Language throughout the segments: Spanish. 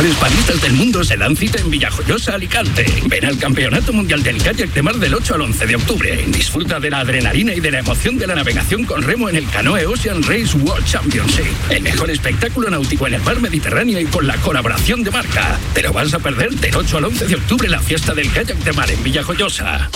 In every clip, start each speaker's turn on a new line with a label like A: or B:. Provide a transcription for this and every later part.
A: mejores paristas del mundo se dan cita en Villajoyosa, Alicante. Ven al Campeonato Mundial del Kayak de Mar del 8 al 11 de octubre. Disfruta de la adrenalina y de la emoción de la navegación con remo en el Canoe Ocean Race World Championship. El mejor espectáculo náutico en el mar Mediterráneo y con la colaboración de marca. Te lo vas a perder del 8 al 11 de octubre la fiesta del kayak de mar en Villajoyosa.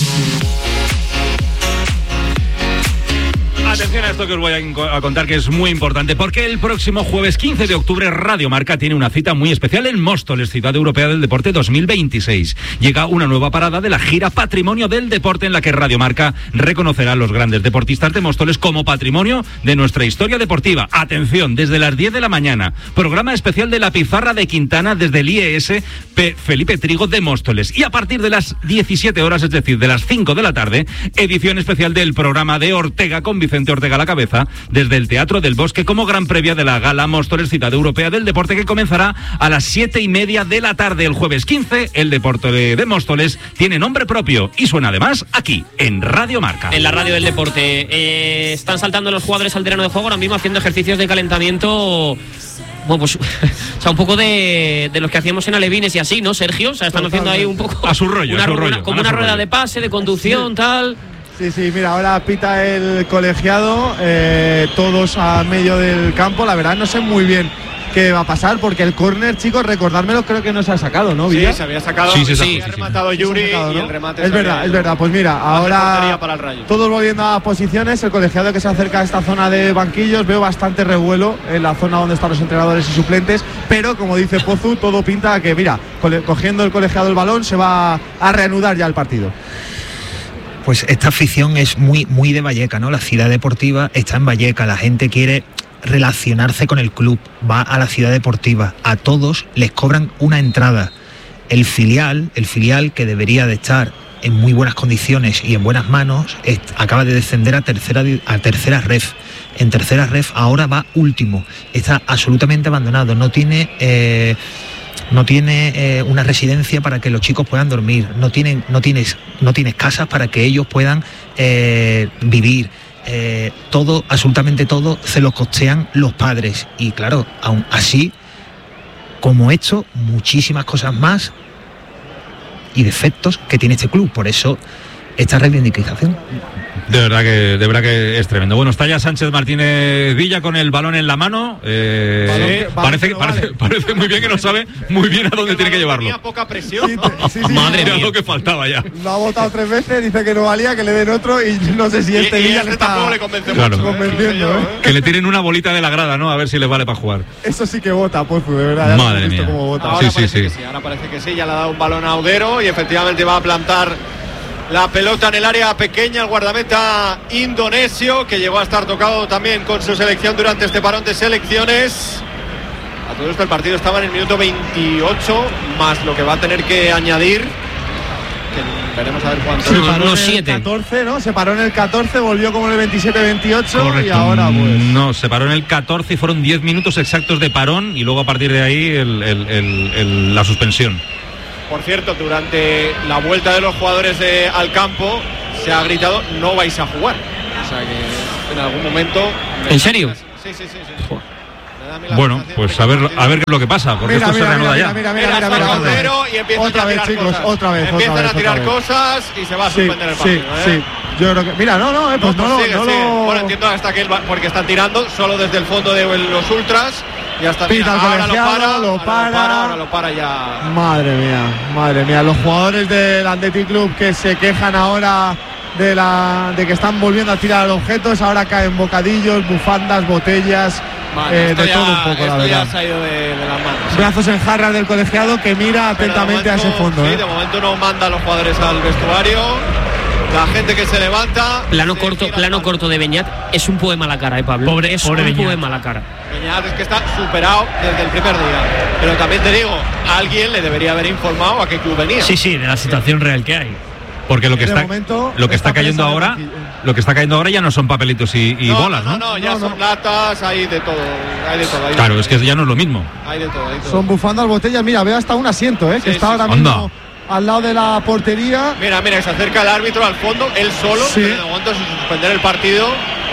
B: Atención a esto que os voy a contar, que es muy importante, porque el próximo jueves 15 de octubre Radio Marca tiene una cita muy especial en Móstoles, Ciudad Europea del Deporte 2026. Llega una nueva parada de la gira Patrimonio del Deporte, en la que Radio Marca reconocerá a los grandes deportistas de Móstoles como patrimonio de nuestra historia deportiva. Atención, desde las 10 de la mañana, programa especial de la Pizarra de Quintana desde el IES Felipe Trigo de Móstoles. Y a partir de las 17 horas, es decir, de las 5 de la tarde, edición especial del programa de Ortega con Vicente Ortega a la cabeza, desde el Teatro del Bosque, como gran previa de la Gala Móstoles Ciudad Europea del Deporte, que comenzará a las 7:30 de la tarde el jueves 15. El deporte de Móstoles tiene nombre propio y suena además aquí, en Radio Marca.
C: En la radio del deporte. Están saltando los jugadores al terreno de juego ahora mismo haciendo ejercicios de calentamiento. Bueno, pues, o sea, un poco de los que hacíamos en Alevines y así, ¿no, Sergio? O sea, están haciendo ahí un poco...
B: A su rollo,
C: como una rueda de pase, de conducción, tal...
D: Sí, mira, ahora pita el colegiado, todos a medio del campo. La verdad no sé muy bien qué va a pasar, porque el córner, chicos, recordármelo, creo que no se ha sacado, ¿no, Villa?
E: Sí, se había sacado,
B: sí,
E: ha rematado Yuri, ¿no? Y el remate
D: es verdad, pues mira, ahora
E: para el Rayo.
D: Todos volviendo a posiciones, el colegiado que se acerca a esta zona de banquillos, veo bastante revuelo en la zona donde están los entrenadores y suplentes, pero como dice Pozu, todo pinta a que, mira, cogiendo el colegiado el balón, se va a reanudar ya el partido.
F: Pues esta afición es muy de Valleca, ¿no? La ciudad deportiva está en Valleca, la gente quiere relacionarse con el club, va a la ciudad deportiva, a todos les cobran una entrada. El filial que debería de estar en muy buenas condiciones y en buenas manos, acaba de descender a tercera ref. En tercera ref ahora va último, está absolutamente abandonado, no tiene una residencia para que los chicos puedan dormir, no tienes casas para que ellos puedan vivir. Todo, absolutamente todo, se lo costean los padres. Y claro, aún así, como esto, muchísimas cosas más y defectos que tiene este club. Por eso, esta reivindicación.
B: De verdad que es tremendo. Bueno, está ya Sánchez Martínez Villa con el balón en la mano. Parece muy bien que no sabe muy bien a dónde tiene que llevarlo.
E: Tenía poca presión.
D: Sí,
B: Madre mía, lo que faltaba ya.
D: Lo ha votado 3 veces, dice que no valía, que le den otro, y no sé si Villa le está
E: tampoco le convence
B: mucho,
D: convenciendo, ¿eh?
B: Que le tiren una bolita de la grada, ¿no? A ver si les vale para jugar.
D: Eso sí que vota, pues de verdad.
B: Madre mía.
E: Ahora parece que sí, ya le ha dado un balón a Audero y efectivamente va a plantar la pelota en el área pequeña, el guardameta indonesio, que llegó a estar tocado también con su selección durante este parón de selecciones. A todo esto el partido estaba en el minuto 28, más lo que va a tener que añadir, que veremos a ver cuánto.
D: Se paró en el 14, ¿no? Se paró en el 14, volvió como en el 27-28.
B: Correcto.
D: Y ahora pues...
B: No, se paró en el 14 y fueron 10 minutos exactos de parón, y luego a partir de ahí la suspensión.
E: Por cierto, durante la vuelta de los jugadores al campo se ha gritado: no vais a jugar. O sea que en algún momento...
C: ¿En serio?
E: Sí.
B: Bueno, pues a ver qué es lo que pasa, porque esto se reanuda ya.
E: Mira, y empiezan
D: otra vez, chicos, otra vez.
E: Empiezan a tirar cosas y se va a suspender el partido.
D: Sí. Yo creo que... Mira, pues no lo...
E: Bueno, entiendo hasta que porque están tirando solo desde el fondo de los ultras. Y hasta
D: pita el colegiado,
E: ahora lo para ya.
D: Madre mía, los jugadores del Athletic Club que se quejan ahora de que están volviendo a tirar objetos, ahora caen bocadillos, bufandas, botellas, de todo un poco, la verdad.
E: Ya se ha ido de las manos.
D: Brazos en jarras del colegiado que mira atentamente a ese fondo.
E: Sí, de momento no manda a los jugadores al vestuario. La gente que se levanta.
C: Plano corto de Beñat. Es un poema a la cara, Pablo. Pobre poema a la cara.
E: Beñat es que está superado desde el primer día. Pero también te digo, alguien le debería haber informado a qué club venía.
C: Sí, de la situación real que hay.
B: Porque lo que está cayendo ahora ya no son papelitos y bolas, ¿no?
E: No, ya son latas, hay de todo.
B: Claro, es que ya no es lo mismo.
E: Hay de todo.
D: Son bufandas, botellas. Mira, veo hasta un asiento, que está ahora mismo al lado de la portería.
E: Mira, se acerca el árbitro al fondo, él solo, pero de momento sin suspender el partido.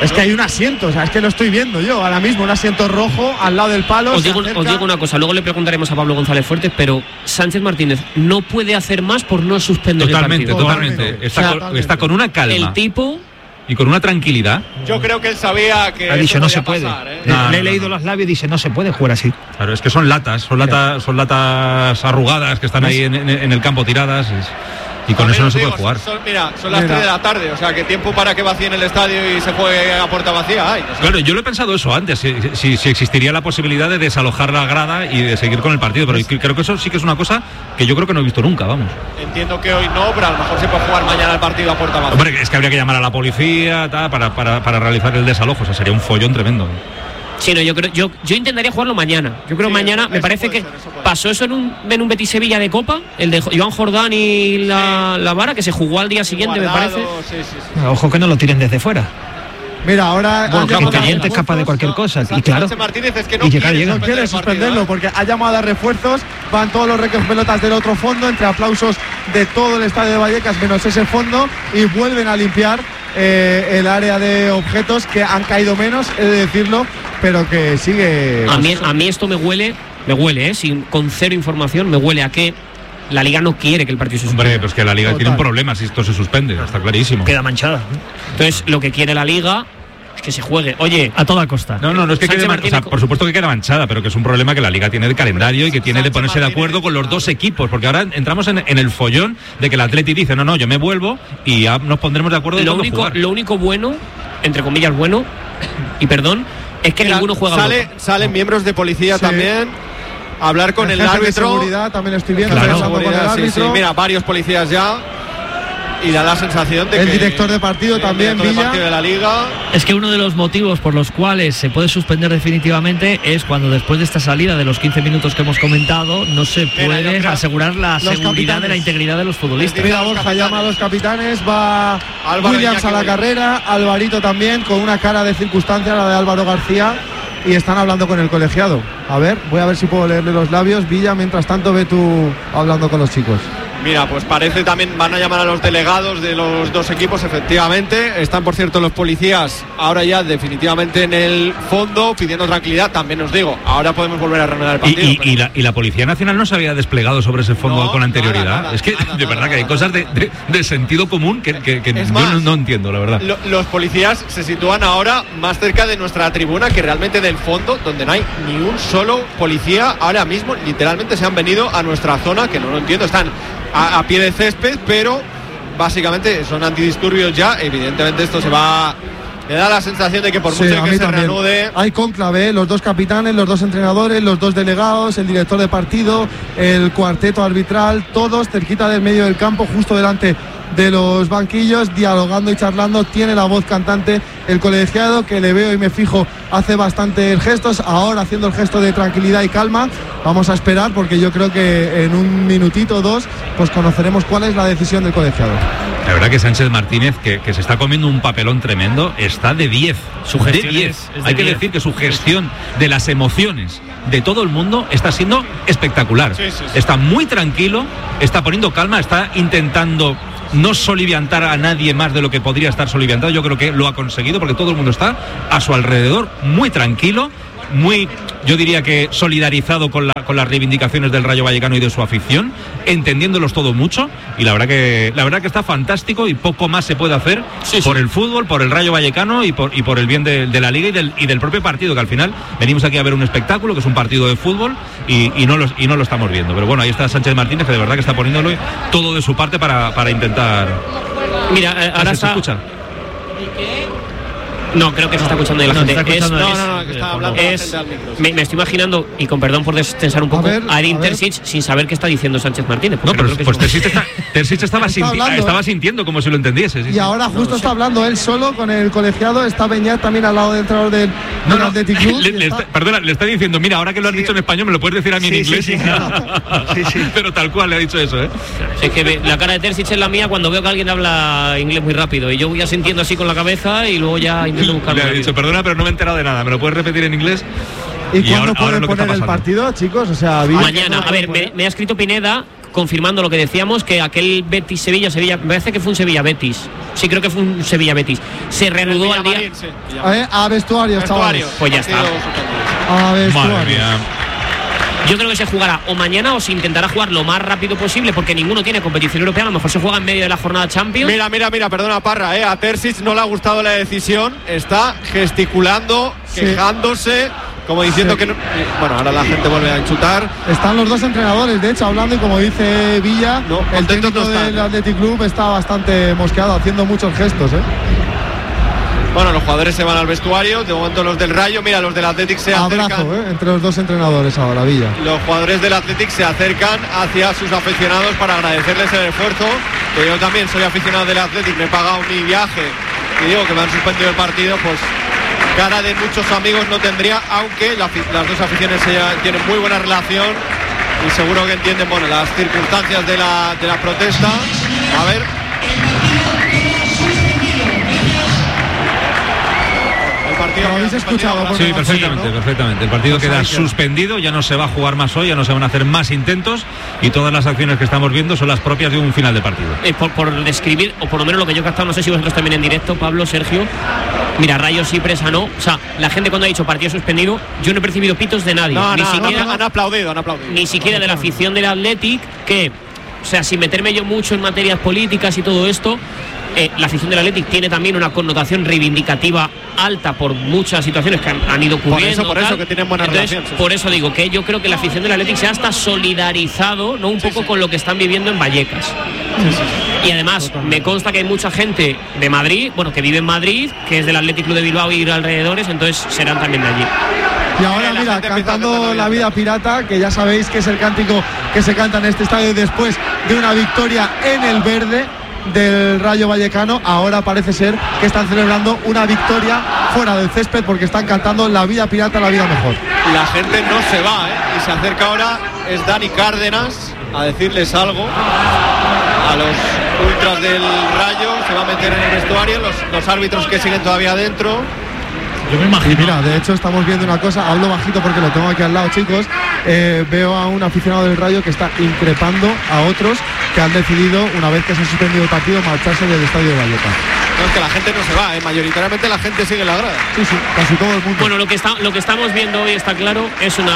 D: Es que hay un asiento, o sea, es que lo estoy viendo yo ahora mismo, un asiento rojo al lado del palo.
C: Os digo una cosa, luego le preguntaremos a Pablo González Fuertes, pero Sánchez Martínez no puede hacer más por no suspender el partido.
B: Totalmente. Está con una calma.
C: El tipo...
B: Y con una tranquilidad.
E: Yo creo que él sabía que
F: ha dicho no se puede.
E: Pasar,
F: Le he leído los labios y dice no se puede jugar así.
B: Claro, es que son latas arrugadas que están ahí en el campo tiradas. Y con eso no se puede jugar.
E: Son las 3 de la tarde, o sea, que tiempo para que vacíen el estadio y se juegue a puerta vacía hay. No sé.
B: Claro, yo lo he pensado eso antes, si existiría la posibilidad de desalojar la grada y de seguir con el partido, pero creo que eso sí que es una cosa que yo creo que no he visto nunca, vamos.
E: Entiendo que hoy no, pero a lo mejor se puede jugar mañana el partido a puerta vacía.
B: Hombre, es que habría que llamar a la policía para realizar el desalojo, o sea, sería un follón tremendo.
C: Sí, no, yo intentaría jugarlo mañana. Yo creo mañana, me parece que pasó eso en un Betis Sevilla de Copa, el de Joan Jordán y la Vara, que se jugó al día siguiente,
E: Guardado,
C: me parece.
E: Sí.
F: Ojo que no lo tiren desde fuera.
D: Mira, ahora
F: el caliente es capaz de cualquier cosa. Y claro,
E: Martínez es que no
D: quiere suspenderlo porque ha llamado a dar refuerzos. Van todos los pelotas del otro fondo, entre aplausos de todo el estadio de Vallecas menos ese fondo, y vuelven a limpiar el área de objetos, que han caído menos, he de decirlo, pero que sigue.
C: A mí esto me huele, con cero información, me huele a que la Liga no quiere que el partido se suspenda.
B: Hombre, pues que la Liga tiene un problema si esto se suspende, está clarísimo.
F: Queda manchada.
C: Entonces, lo que quiere la Liga es que se juegue. Oye, a toda costa.
B: No es que quede manchada, por supuesto que queda manchada, pero que es un problema que la Liga tiene de calendario y que tiene de ponerse de acuerdo con los dos equipos, porque ahora entramos en el follón de que el Atleti dice, no, yo me vuelvo y ya nos pondremos de acuerdo.
C: Lo único bueno, entre comillas bueno, y perdón, es que ninguno juega.
E: Salen miembros de policía también. Hablar con el árbitro.
D: De seguridad también estoy viendo.
E: Claro. Con el árbitro. Sí. Mira, varios policías ya. Y da la sensación de
D: el
E: que
D: director de partido también,
E: Villa. De partido de la Liga.
G: Es que uno de los motivos por los cuales se puede suspender definitivamente es cuando después de esta salida de los 15 minutos que hemos comentado no se puede asegurar la seguridad de la integridad de los futbolistas.
D: Mira, Borja llama a los capitanes, va Williams a la carrera, Alvarito también, con una cara de circunstancia, la de Álvaro García. Y están hablando con el colegiado. A ver, voy a ver si puedo leerle los labios. Villa, mientras tanto, ve tú hablando con los chicos.
E: Mira, pues parece también van a llamar a los delegados de los dos equipos, efectivamente. Están, por cierto, los policías ahora ya definitivamente en el fondo, pidiendo tranquilidad. También os digo, ahora podemos volver a reanudar el partido.
B: Y la Policía Nacional no se había desplegado sobre ese fondo con anterioridad. Nada, es que, de verdad, que hay cosas de sentido común que yo no entiendo, la verdad.
E: Los policías se sitúan ahora más cerca de nuestra tribuna que realmente del fondo, donde no hay ni un solo policía. Ahora mismo, literalmente, se han venido a nuestra zona, que no lo entiendo, están a pie de césped, pero básicamente son antidisturbios ya. Evidentemente esto se va, me da la sensación de que por mucho que se reanude,
D: hay cónclave, los dos capitanes, los dos entrenadores, los dos delegados, el director de partido, el cuarteto arbitral, todos cerquita del medio del campo, justo delante de los banquillos, dialogando y charlando. Tiene la voz cantante el colegiado, que le veo y me fijo, hace bastantes gestos, ahora haciendo el gesto de tranquilidad y calma. Vamos a esperar, porque yo creo que en un minutito o dos pues conoceremos cuál es la decisión del colegiado.
B: La verdad que Sánchez Martínez, que se está comiendo un papelón tremendo, está de 10.
C: Su gestión
B: de 10. Hay que decir que su gestión de las emociones de todo el mundo está siendo espectacular. Sí. Está muy tranquilo, está poniendo calma, está intentando no soliviantar a nadie más de lo que podría estar soliviantado. Yo creo que lo ha conseguido, porque todo el mundo está a su alrededor muy tranquilo, muy, yo diría que solidarizado con las reivindicaciones del Rayo Vallecano y de su afición, entendiéndolos todo mucho, y la verdad que está fantástico, y poco más se puede hacer por el fútbol, por el Rayo Vallecano y por el bien de la Liga y del propio partido, que al final venimos aquí a ver un espectáculo, que es un partido de fútbol, y no lo estamos viendo. Pero bueno, ahí está Sánchez Martínez, que de verdad que está poniéndolo todo de su parte para intentar.
C: Mira, ahora
B: se escucha.
C: No, creo que se está escuchando de la gente.
E: Que está hablando la gente al micro.
C: Me estoy imaginando, y con perdón por destensar un poco, a Edin Terzic sin saber qué está diciendo Sánchez Martínez.
B: No, pero pues Terzic estaba sintiendo como si lo entendiese.
D: Y ahora justo está hablando él solo con el colegiado. Está Beñat también al lado del entrenador del Athletic Club.
B: Perdona, le está diciendo, mira, ahora que lo has dicho en español, ¿me lo puedes decir a mí en inglés? Sí. Pero tal cual le ha dicho eso, ¿eh?
C: Es que la cara de Terzic es la mía cuando veo que alguien habla inglés muy rápido, y yo voy asintiendo así con la cabeza y luego ya intento buscarlo.
B: Le ha dicho, perdona, pero no me he enterado de nada, ¿me lo puedes repetir en inglés?
D: ¿Y cuándo pueden poner el partido, chicos? O sea,
C: mañana. A ver, me ha escrito Pineda confirmando lo que decíamos, que aquel Betis-Sevilla, me parece que fue un Sevilla-Betis. Sí, creo que fue un Sevilla-Betis. Se reanudó al día.
E: Sí.
D: A vestuarios, chavales.
C: Pues ya está.
D: A vestuarios.
B: Madre mía.
C: Yo creo que se jugará o mañana o se intentará jugar lo más rápido posible porque ninguno tiene competición europea. A lo mejor se juega en medio de la jornada Champions.
E: Mira, perdona, Parra, a Terzic no le ha gustado la decisión. Está gesticulando, quejándose, como diciendo que no. Bueno, ahora la gente vuelve a enchutar.
D: Están los dos entrenadores, de hecho, hablando, y como dice Villa, el técnico del Athletic Club está bastante mosqueado, haciendo muchos gestos,
E: Bueno, los jugadores se van al vestuario, de momento los del Rayo, mira, los del Athletic se acercan.
D: Abrazo, entre los dos entrenadores ahora, Villa.
E: Los jugadores del Athletic se acercan hacia sus aficionados para agradecerles el esfuerzo, que yo también soy aficionado del Athletic, me he pagado mi viaje y digo que me han suspendido el partido, pues cara de muchos amigos no tendría, aunque las dos aficiones tienen muy buena relación y seguro que entienden, bueno, las circunstancias de la protesta. A ver.
D: ¿Lo habéis escuchado?
B: Sí, perfectamente. El partido queda suspendido, ya no se va a jugar más hoy, ya no se van a hacer más intentos y todas las acciones que estamos viendo son las propias de un final de partido.
C: Por describir, o por lo menos lo que yo he captado, no sé si vosotros también en directo, Pablo, Sergio, mira, Rayo sí, Presa no. O sea, la gente cuando ha dicho partido suspendido, yo no he percibido pitos de nadie.
E: Ni siquiera han aplaudido.
C: Ni siquiera de la afición del Athletic, que, o sea, sin meterme yo mucho en materias políticas y todo esto, la afición del Athletic tiene también una connotación reivindicativa alta por muchas situaciones que han ido ocurriendo.
E: Por eso que tienen buena relación.
C: Por eso digo que yo creo que la afición del Athletic se ha hasta solidarizado, ¿no? Un poco con lo que están viviendo en Vallecas. Y además me consta que hay mucha gente de Madrid, bueno, que vive en Madrid, que es del Athletic Club de Bilbao y alrededores, entonces serán también de allí.
D: Y ahora mira, cantando La Vida Pirata, que ya sabéis que es el cántico que se canta en este estadio después de una victoria en el verde del Rayo Vallecano. Ahora parece ser que están celebrando una victoria fuera del césped porque están cantando La Vida Pirata, la vida mejor.
E: La gente no se va, y se acerca ahora es Dani Cárdenas a decirles algo a los ultras del Rayo. Se va a meter en el vestuario, los árbitros que siguen todavía dentro.
G: Yo me imagino.
D: Y mira, de hecho estamos viendo una cosa, hablo bajito porque lo tengo aquí al lado, chicos. Veo a un aficionado del Rayo que está increpando a otros que han decidido, una vez que se ha suspendido el partido, marcharse del estadio de Vallecas.
E: No, es que la gente no se va, mayoritariamente la gente sigue la grada.
D: Sí, casi todo el mundo.
C: Bueno, lo que estamos viendo hoy, está claro, es una...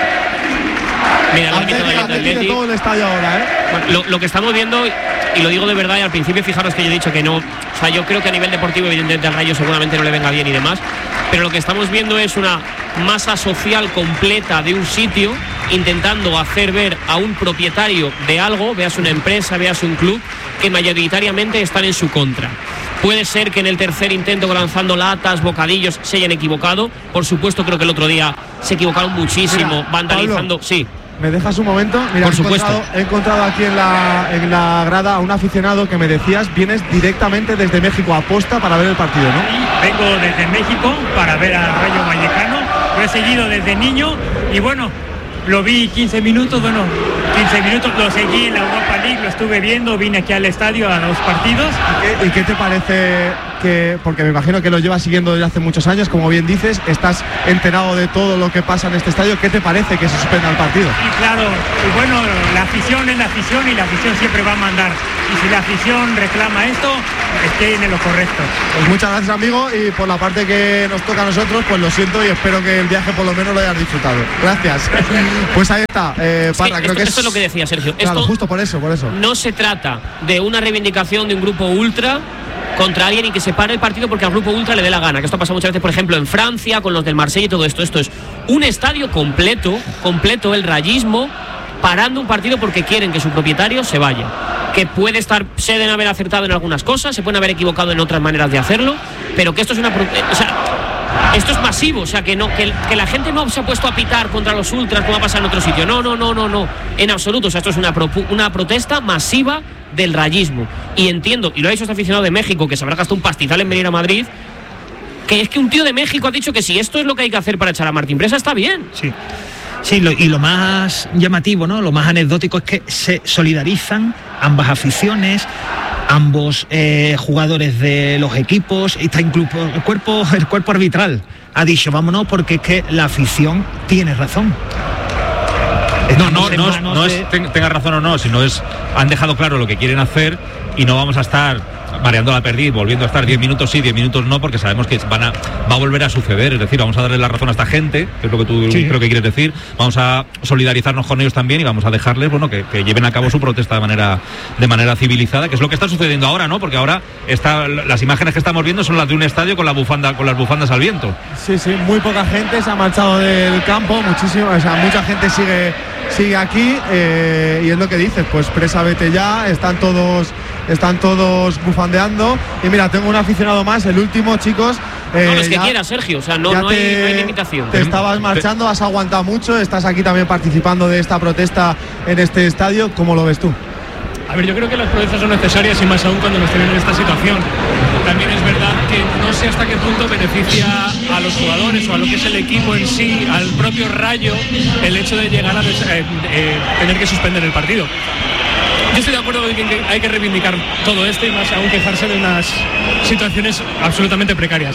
C: Mira,
D: Athletic, todo el estadio ahora,
C: Bueno, lo que estamos viendo, y lo digo de verdad, y al principio fijaros que yo he dicho que no, o sea, yo creo que a nivel deportivo evidentemente al Rayo seguramente no le venga bien y demás, pero lo que estamos viendo es una masa social completa de un sitio intentando hacer ver a un propietario de algo, veas una empresa, veas un club, que mayoritariamente están en su contra. Puede ser que en el tercer intento, lanzando latas, bocadillos, se hayan equivocado. Por supuesto, creo que el otro día se equivocaron muchísimo, vandalizando.
D: Pablo,
C: sí.
D: ¿Me dejas un momento? Mira,
C: por supuesto.
D: He encontrado aquí en la grada a un aficionado que me decías, vienes directamente desde México a posta para ver el partido, ¿no?
H: Vengo desde México para ver al Rayo Vallecano. Lo he seguido desde niño y bueno, lo vi 15 minutos, lo seguí en la Europa League, lo estuve viendo, vine aquí al estadio a los partidos.
D: ¿Y qué te parece porque me imagino que lo llevas siguiendo desde hace muchos años, como bien dices, estás enterado de todo lo que pasa en este estadio, ¿qué te parece que se suspenda el partido?
H: Y claro, y bueno, la afición es la afición y la afición siempre va a mandar. Y si la afición reclama esto, esté en lo correcto.
D: Pues muchas gracias, amigo, y por la parte que nos toca a nosotros, pues lo siento y espero que el viaje por lo menos lo hayas disfrutado. Gracias. Pues ahí está, Parra, creo que
C: esto es lo que decía Sergio.
D: Claro,
C: esto
D: justo por eso.
C: No se trata de una reivindicación de un grupo ultra contra alguien y que se pare el partido porque al grupo ultra le dé la gana, que esto pasa muchas veces, por ejemplo, en Francia, con los del Marsella y todo esto. Esto es un estadio completo, el rayismo, parando un partido porque quieren que su propietario se vaya. Que se deben haber acertado en algunas cosas, se pueden haber equivocado en otras maneras de hacerlo, pero que esto es esto es masivo, o sea, que la gente no se ha puesto a pitar contra los ultras como ha pasado en otro sitio. No, en absoluto. O sea, esto es una protesta masiva del rayismo. Y entiendo, y lo ha dicho este aficionado de México, que se habrá gastado un pastizal en venir a Madrid, que es que un tío de México ha dicho que si esto es lo que hay que hacer para echar a Martín Presa, está bien.
F: Sí. Sí, y lo más llamativo, ¿no? Lo más anecdótico es que se solidarizan ambas aficiones, ambos jugadores de los equipos, y está incluso el cuerpo arbitral ha dicho vámonos porque es que la afición tiene razón.
B: tenga razón o no, sino han dejado claro lo que quieren hacer y no vamos a estar mareando la perdiz, volviendo a estar 10 minutos sí, 10 minutos no, porque sabemos que va a volver a suceder. Es decir, vamos a darle la razón a esta gente, que es lo que tú creo que quieres decir. Vamos a solidarizarnos con ellos también y vamos a dejarles, que lleven a cabo su protesta de manera civilizada, que es lo que está sucediendo ahora, ¿no? Porque ahora las imágenes que estamos viendo son las de un estadio con las bufandas al viento. Sí,
D: muy poca gente se ha marchado del campo, mucha gente sigue aquí, y es lo que dices, pues presa, vete ya, están todos bufandeando. Y mira, tengo un aficionado más, el último, chicos.
C: Los que quieras, Sergio, no hay limitación.
D: Te estabas marchando, has aguantado mucho, estás aquí también participando de esta protesta en este estadio. ¿Cómo lo ves tú?
I: A ver, yo creo que las protestas son necesarias y más aún cuando nos tienen en esta situación. También es verdad que no sé hasta qué punto beneficia a los jugadores o a lo que es el equipo en sí, al propio Rayo, el hecho de llegar a tener que suspender el partido. Yo estoy de acuerdo con que hay que reivindicar todo esto y más aún quejarse de unas situaciones absolutamente precarias.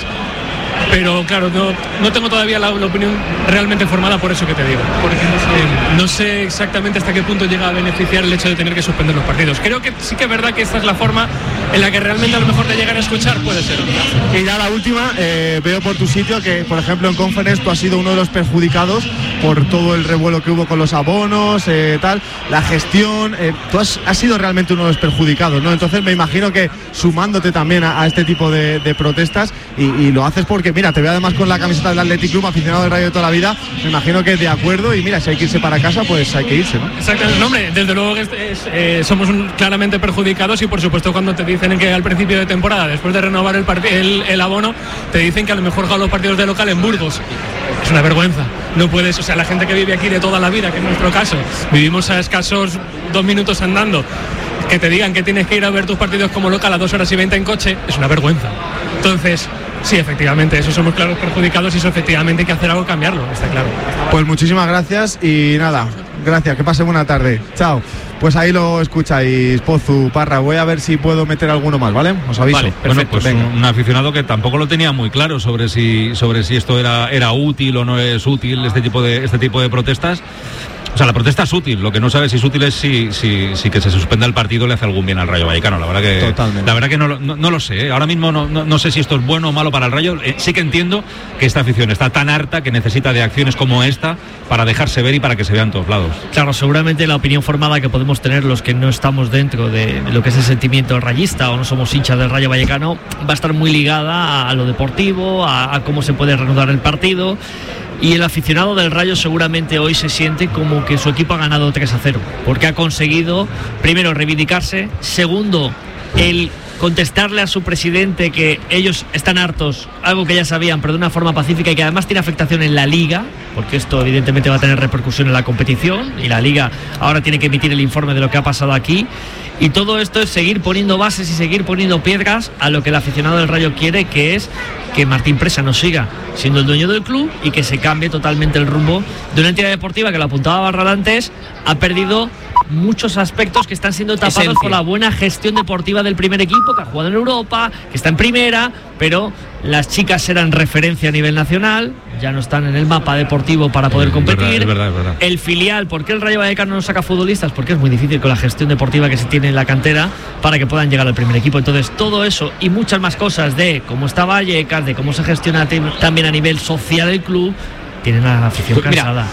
I: Pero claro, no tengo todavía la opinión realmente formada, por eso que te digo. Porque no sé exactamente hasta qué punto llega a beneficiar el hecho de tener que suspender los partidos. Creo que sí que es verdad que esta es la forma en la que realmente a lo mejor te llegan a escuchar, puede ser.
D: Y ya la última, veo por tu sitio que, por ejemplo, en Conference tú has sido uno de los perjudicados por todo el revuelo que hubo con los abonos, la gestión. Tú has sido realmente uno de los perjudicados, ¿no? Entonces me imagino que sumándote también a este tipo de protestas, y lo haces porque, mira, te veo además con la camiseta del Athletic Club, aficionado del Rayo de toda la vida, me imagino que de acuerdo, y mira, si hay que irse para casa, pues hay que irse, ¿no?
I: Exactamente, no, hombre, desde luego que somos claramente perjudicados, y por supuesto cuando te dicen que al principio de temporada, después de renovar el abono, te dicen que a lo mejor juegan los partidos de local en Burgos. Es una vergüenza, no puedes, o sea, la gente que vive aquí de toda la vida, que es nuestro caso, vivimos a escasos 2 minutos andando, que te digan que tienes que ir a ver tus partidos como local a 2 horas y 20 en coche, es una vergüenza. Entonces, sí, efectivamente, eso somos claros perjudicados y eso efectivamente hay que hacer algo, cambiarlo, está claro.
D: Pues muchísimas gracias y nada, gracias, que pase buena tarde. Chao. Pues ahí lo escucháis, Pozu, Parra. Voy a ver si puedo meter alguno más, ¿vale? Os aviso.
B: Vale, perfecto. Bueno, pues un aficionado que tampoco lo tenía muy claro sobre si esto era útil o no es útil, este tipo de protestas. O sea, la protesta es útil, lo que no sabe si es útil es si que se suspenda el partido le hace algún bien al Rayo Vallecano. La verdad que no lo sé, ¿eh? Ahora mismo no sé si esto es bueno o malo para el Rayo. Sí que entiendo que esta afición está tan harta que necesita de acciones como esta para dejarse ver y para que se vean todos lados.
G: Claro, seguramente la opinión formada que podemos tener los que no estamos dentro de lo que es el sentimiento rayista o no somos hinchas del Rayo Vallecano va a estar muy ligada a lo deportivo, a cómo se puede reanudar el partido. Y el aficionado del Rayo seguramente hoy se siente como que su equipo ha ganado 3-0, porque ha conseguido, primero, reivindicarse, segundo, el contestarle a su presidente que ellos están hartos, algo que ya sabían, pero de una forma pacífica y que además tiene afectación en la Liga, porque esto evidentemente va a tener repercusión en la competición y la Liga ahora tiene que emitir el informe de lo que ha pasado aquí. Y todo esto es seguir poniendo bases y seguir poniendo piedras a lo que el aficionado del Rayo quiere, que es que Martín Presa no siga siendo el dueño del club y que se cambie totalmente el rumbo de una entidad deportiva que, lo apuntaba Barral antes, ha perdido muchos aspectos que están siendo tapados por la buena gestión deportiva del primer equipo, que ha jugado en Europa, que está en primera, pero las chicas eran referencia a nivel nacional, ya no están en el mapa deportivo para poder competir.
B: Es verdad.
G: El filial, ¿por qué el Rayo Vallecano no saca futbolistas? Porque es muy difícil con la gestión deportiva que se tiene en la cantera para que puedan llegar al primer equipo. Entonces, todo eso y muchas más cosas de cómo está Vallecas, de cómo se gestiona también a nivel social el club, tienen a la afición cansada.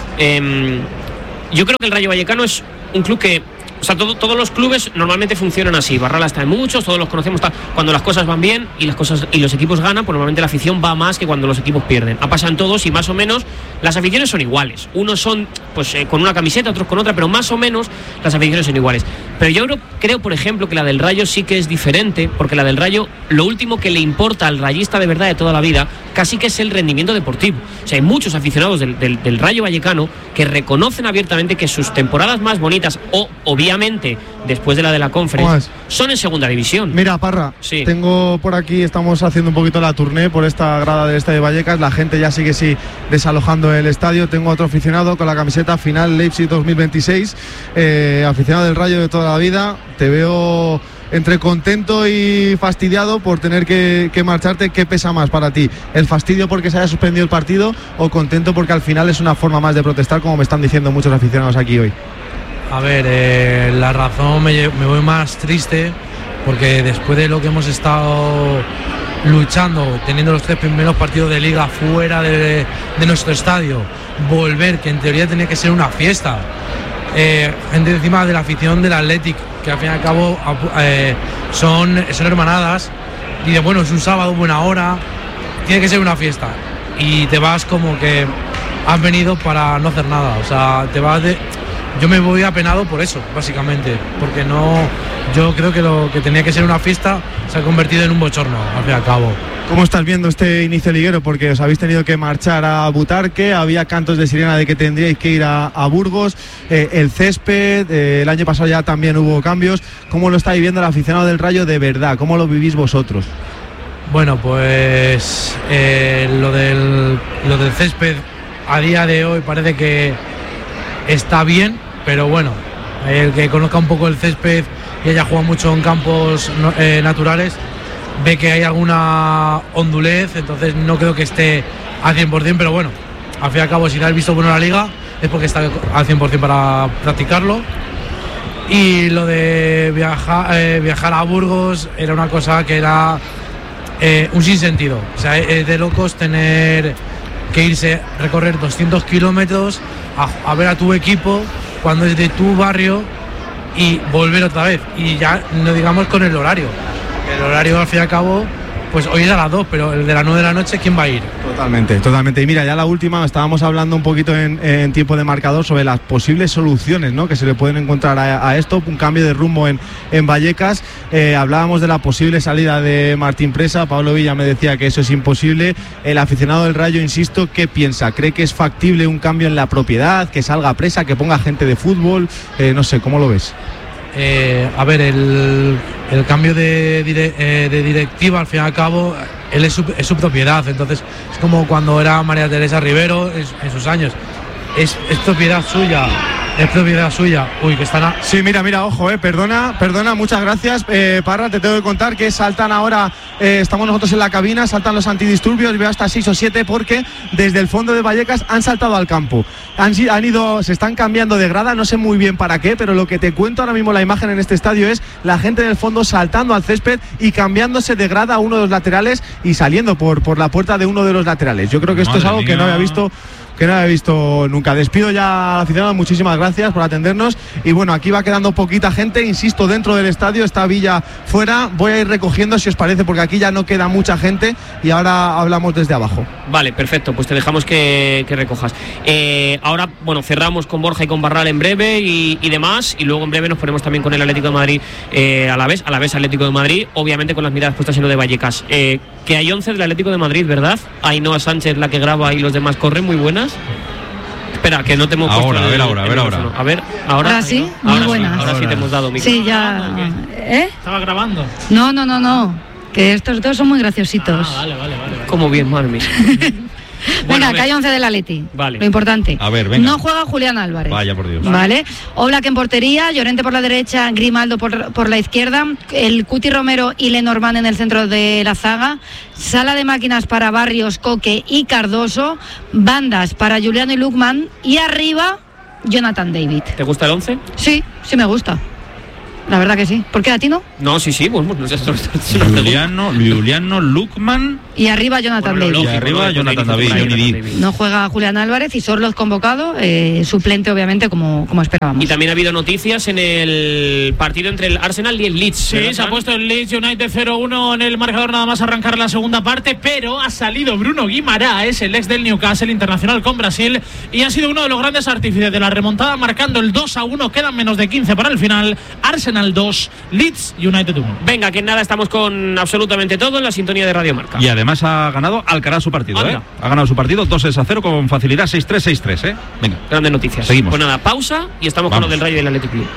C: Yo creo que el Rayo Vallecano es un club que, o sea, todos los clubes normalmente funcionan así. Barral está en muchos, todos los conocemos. Cuando las cosas van bien y los equipos ganan, pues normalmente la afición va más que cuando los equipos pierden. Ha pasado en todos y más o menos las aficiones son iguales. Unos son pues con una camiseta, otros con otra, pero más o menos las aficiones son iguales. Pero yo creo, por ejemplo, que la del Rayo sí que es diferente, porque la del Rayo, lo último que le importa al rayista de verdad de toda la vida, casi que es el rendimiento deportivo. O sea, hay muchos aficionados del Rayo Vallecano que reconocen abiertamente que sus temporadas más bonitas, o obviamente después de la Conference, son en segunda división.
D: Mira, Parra,
C: sí.
D: Tengo por aquí, estamos haciendo un poquito la tournée por esta grada del Estadio Vallecas, la gente ya sigue desalojando el estadio. Tengo otro aficionado con la camiseta Final Leipzig 2026, aficionado del Rayo de toda la vida. Te veo entre contento y fastidiado por tener que marcharte, ¿qué pesa más para ti? ¿El fastidio porque se haya suspendido el partido o contento porque al final es una forma más de protestar, como me están diciendo muchos aficionados aquí hoy?
J: A ver, la razón me voy más triste porque después de lo que hemos estado luchando, teniendo los 3 primeros partidos de liga fuera de nuestro estadio, volver, que en teoría tenía que ser una fiesta, gente encima de la afición del Athletic, que al fin y al cabo son hermanadas, y de bueno, es un sábado, buena hora, tiene que ser una fiesta, y te vas como que has venido para no hacer nada, o sea, te vas de... Yo me voy apenado por eso, básicamente, porque yo creo que lo que tenía que ser una fiesta se ha convertido en un bochorno, al fin y al cabo.
D: ¿Cómo estás viendo este inicio liguero? Porque os habéis tenido que marchar a Butarque, había cantos de sirena de que tendríais que ir a Burgos, el césped, el año pasado ya también hubo cambios. ¿Cómo lo está viviendo el aficionado del Rayo de verdad? ¿Cómo lo vivís vosotros?
J: Bueno, pues lo del césped a día de hoy parece que está bien, pero bueno, el que conozca un poco el césped y haya jugado mucho en campos naturales, ve que hay alguna hondulez, entonces no creo que esté al 100%, pero bueno, al fin y al cabo, si le has visto bueno la liga, es porque está al 100% para practicarlo. Y lo de viajar a Burgos era una cosa que era un sinsentido, o sea, es de locos tener que irse, recorrer 200 kilómetros a ver a tu equipo cuando es de tu barrio y volver otra vez, y ya no digamos con el horario al fin y al cabo, pues hoy es a las 2, pero el de las 9 de la noche, ¿quién va a ir?
D: Totalmente. Y mira, ya la última, estábamos hablando un poquito en tiempo de marcador sobre las posibles soluciones, ¿no?, que se le pueden encontrar a esto, un cambio de rumbo en Vallecas. Hablábamos de la posible salida de Martín Presa. Pablo Villa me decía que eso es imposible. El aficionado del Rayo, insisto, ¿qué piensa? ¿Cree que es factible un cambio en la propiedad, que salga Presa, que ponga gente de fútbol? No sé, ¿cómo lo ves?
J: A ver, el cambio de directiva, al fin y al cabo, él es su propiedad, entonces es como cuando era María Teresa Rivero en sus años, es propiedad suya. Uy, que están
D: Sí, mira, ojo, perdona, muchas gracias, Parra, te tengo que contar que saltan ahora, estamos nosotros en la cabina, saltan los antidisturbios, veo hasta 6 o 7 porque desde el fondo de Vallecas han saltado al campo, se están cambiando de grada, no sé muy bien para qué, pero lo que te cuento ahora mismo, la imagen en este estadio es la gente del fondo saltando al césped y cambiándose de grada a uno de los laterales y saliendo por la puerta de uno de los laterales. Yo creo que esto es algo que no había visto nunca. Despido ya al aficionado, muchísimas gracias por atendernos, y bueno, aquí va quedando poquita gente, insisto, dentro del estadio, está Villa fuera, voy a ir recogiendo si os parece, porque aquí ya no queda mucha gente y ahora hablamos desde abajo.
C: Vale, perfecto, pues te dejamos que recojas. Ahora, bueno, cerramos con Borja y con Barral en breve y demás, y luego en breve nos ponemos también con el Atlético de Madrid, a la vez Atlético de Madrid, obviamente con las miradas puestas en lo de Vallecas. Que hay 11 del Atlético de Madrid, ¿verdad? Ainhoa Sánchez, la que graba, y los demás corren, muy buenas. Espera, que no te hemos puesto ahora. A ver, ahora
K: sí, muy buenas.
C: Ahora sí te hemos dado micrófono.
K: Sí, ya.
I: ¿Estaba grabando?
K: No. Que estos dos son muy graciositos.
I: Vale.
C: Como bien, Marmi.
K: Venga, que hay 11 del Atleti.
C: Vale.
K: Lo importante.
B: A ver, venga.
K: No juega Julián Álvarez.
B: Vaya por Dios.
K: Vale. Oblak en portería, Llorente por la derecha, Grimaldo por la izquierda, el Cuti Romero y Lenormand en el centro de la zaga, sala de máquinas para Barrios, Coque y Cardoso, bandas para Juliano y Lukman, y arriba Jonathan David.
C: ¿Te gusta el 11?
K: Sí me gusta. La verdad que sí. ¿Por qué a ti no?
C: No, sí, bueno,
B: Juliano, Lukman
K: y arriba Jonathan David.
B: Y arriba Jonathan David.
K: No juega Julián Álvarez y Sorloz convocado, suplente obviamente como esperábamos.
C: Y también ha habido noticias en el partido entre el Arsenal y el Leeds.
I: Sí, se ha puesto el Leeds United 0-1 en el marcador nada más arrancar la segunda parte, pero ha salido Bruno Guimaraes, el ex del Newcastle, internacional con Brasil, y ha sido uno de los grandes artífices de la remontada, marcando el 2-1. Quedan menos de 15 para el final. Arsenal 2, Leeds United 1.
C: Venga, que nada, estamos con absolutamente todo en la sintonía de Radio Marca.
B: Y además ha ganado Alcaraz su partido, Ha ganado su partido 2-0 con facilidad, 6-3, 6-3, Venga.
C: Grandes noticias.
B: Seguimos.
C: Pues nada, pausa y estamos con lo del Rayo y el Athletic Club.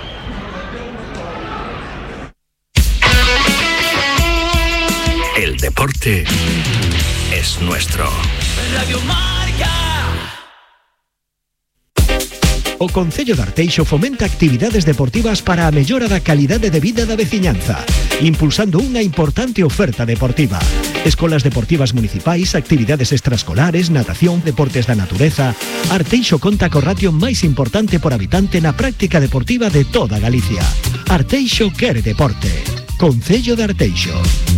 A: El deporte es nuestro.
L: Radio Marca. O Concello de Arteixo fomenta actividades deportivas para a mellora da calidade de vida da veciñanza, impulsando unha importante oferta deportiva. Escolas deportivas municipais, actividades extraescolares, natación, deportes da natureza. Arteixo conta co ratio máis importante por habitante na práctica deportiva de toda Galicia. Arteixo quere deporte. Concello de Arteixo.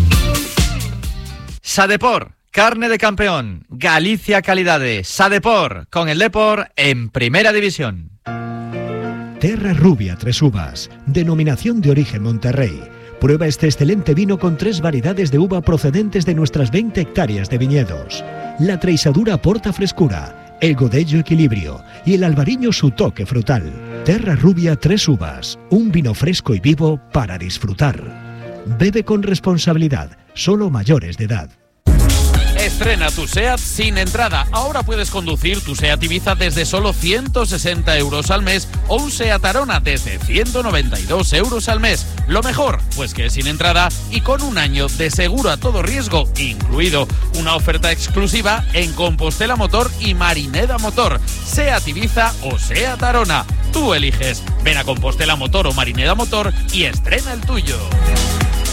M: Sadepor, carne de campeón, Galicia calidade. Sadepor, con el Depor en Primera División.
L: Terra Rubia Tres Uvas, denominación de origen Monterrey. Prueba este excelente vino con 3 variedades de uva procedentes de nuestras 20 hectáreas de viñedos. La traisadura aporta frescura, el godello equilibrio y el albariño su toque frutal. Terra Rubia Tres Uvas, un vino fresco y vivo para disfrutar. Bebe con responsabilidad, solo mayores de edad.
N: Estrena tu SEAT sin entrada. Ahora puedes conducir tu SEAT Ibiza desde solo 160 euros al mes o un SEAT Arona desde 192 euros al mes. Lo mejor, pues que es sin entrada y con un año de seguro a todo riesgo incluido. Una oferta exclusiva en Compostela Motor y Marineda Motor. SEAT Ibiza o SEAT Arona. Tú eliges. Ven a Compostela Motor o Marineda Motor y estrena el tuyo.